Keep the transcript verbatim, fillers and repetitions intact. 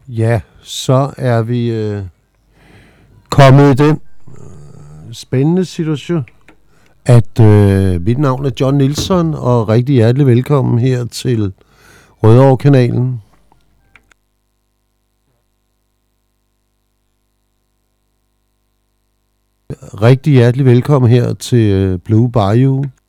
Ja, så er vi øh, kommet i den øh, spændende situation, at øh, mit navn er John Nielsen, og rigtig hjertelig velkommen her til Rødovre-kanalen. Rigtig hjertelig velkommen her til øh, Blue Bayou.